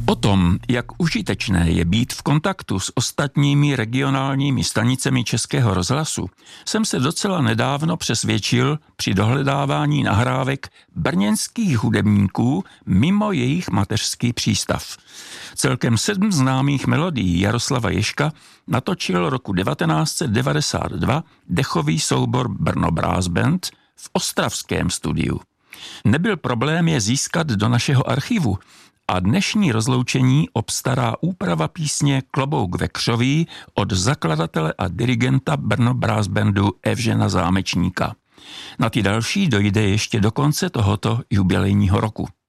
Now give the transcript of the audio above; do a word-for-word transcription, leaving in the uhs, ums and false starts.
O tom, jak užitečné je být v kontaktu s ostatními regionálními stanicemi Českého rozhlasu, jsem se docela nedávno přesvědčil při dohledávání nahrávek brněnských hudebníků mimo jejich mateřský přístav. Celkem sedm známých melodií Jaroslava Ježka natočil roku devatenáct set devadesát dva dechový soubor Brno Brass Band v ostravském studiu. Nebyl problém je získat do našeho archivu, a dnešní rozloučení obstará úprava písně Klobouk ve křoví od zakladatele a dirigenta Brno Brass Bandu Evžena Zámečníka. Na ty další dojde ještě do konce tohoto jubilejního roku.